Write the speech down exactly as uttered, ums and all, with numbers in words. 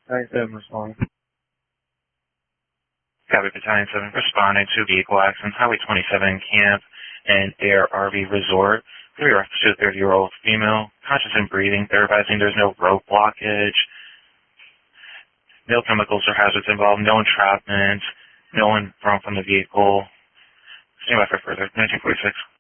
Battalion seven responding. Copy, Battalion seven responding to vehicle accident, Highway twenty-seven Camp and Air R V Resort. Three reference to a thirty-year-old female, conscious and breathing. They're advising there's no road blockage, no chemicals or hazards involved, no entrapment, no one thrown from the vehicle. Stand by for further. nineteen forty-six.